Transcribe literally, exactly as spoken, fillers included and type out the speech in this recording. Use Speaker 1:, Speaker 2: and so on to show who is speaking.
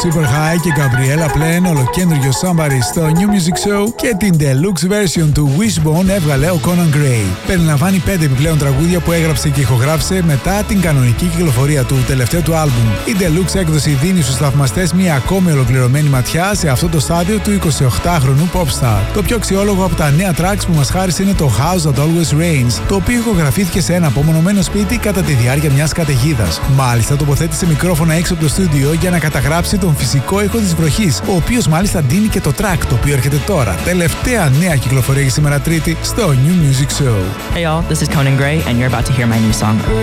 Speaker 1: Super High και Gabriella Plain, ολοκέντριο Somebody στο New Music Show, και την deluxe version του Wishbone έβγαλε ο Conan Gray. Περιλαμβάνει πέντε επιπλέον τραγούδια που έγραψε και ηχογράφησε μετά την κανονική κυκλοφορία του τελευταίου του άλμπουμ. Η deluxe έκδοση δίνει στους θαυμαστές μια ακόμη ολοκληρωμένη ματιά σε αυτό το στάδιο του εικοσιοκτάχρονου popstar. Το πιο αξιόλογο από τα νέα tracks που μας χάρισε είναι το House That Always Rains, το οποίο ηχογραφήθηκε σε ένα απομονωμένο σπίτι κατά τη διάρκεια μιας καταιγίδας. Μάλιστα, τοποθέτησε μικρόφωνα έξω από το στούντιο για να καταγράψει τον φυσικό ήχο της βροχής, ο οποίος μάλιστα ντύνει και το track το οποίο έρχεται τώρα. Τελευταία νέα κυκλοφορία για σήμερα Τρίτη στο New Music Show.
Speaker 2: Hey y'all, this is Conan Gray and you're about to hear my new song.